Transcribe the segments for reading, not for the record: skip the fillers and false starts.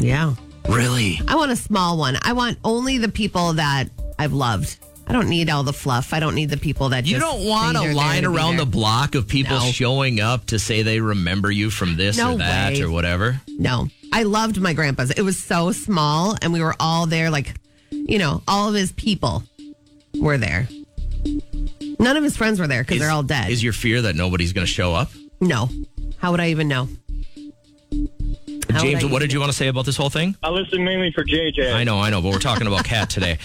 Yeah. Really? I want a small one. I want only the people that I've loved. I don't need all the fluff. I don't need the people that You just don't want say a they're line there to be around there. the block of people No. showing up to say they remember you from this No or that way. or whatever. No. I loved my grandpa's. It was so small, and we were all there, like, all of his people were there. None of his friends were there because they're all dead. Is your fear that nobody's going to show up? No. How would I even know? James, what did you want to say about this whole thing? I listen mainly for JJ. I know, but we're talking about Kat today.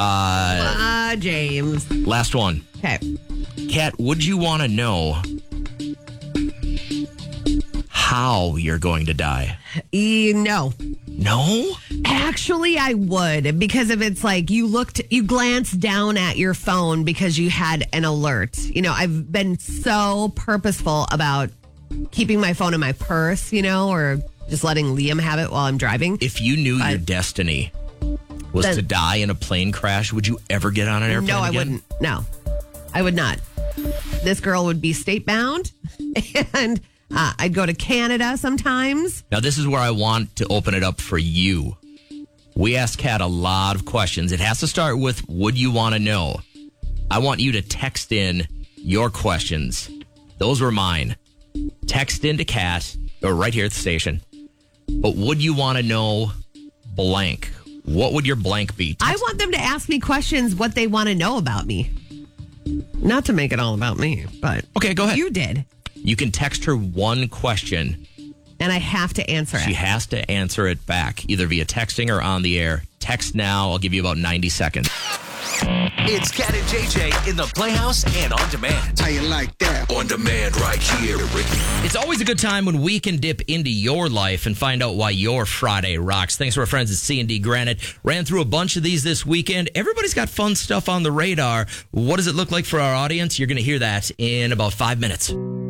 James. Last one. Okay. Kat, would you want to know how you're going to die? No. No? Actually, I would, because if it's like you glanced down at your phone because you had an alert. I've been so purposeful about keeping my phone in my purse, or just letting Liam have it while I'm driving. If you knew your destiny was to die in a plane crash, would you ever get on an airplane No, I again? wouldn't. No, I would not. This girl would be state bound, and I'd go to Canada sometimes. Now, this is where I want to open it up for you. We asked Kat a lot of questions. It has to start with, would you want to know? I want you to text in your questions. Those were mine. Text into Kat, or right here at the station. But would you want to know blank? What would your blank be? I want them to ask me questions, what they want to know about me. Not to make it all about me, but Okay, go ahead. you did. You can text her one question. And I have to answer She it. has to answer it back, either via texting or on the air. Text now. I'll give you about 90 seconds. It's Kat and JJ in the Playhouse and on demand. How you like that? On demand right here. It's always a good time when we can dip into your life and find out why your Friday rocks. Thanks to our friends at C&D Granite. Ran through a bunch of these this weekend. Everybody's got fun stuff on the radar. What does it look like for our audience? You're going to hear that in about 5 minutes.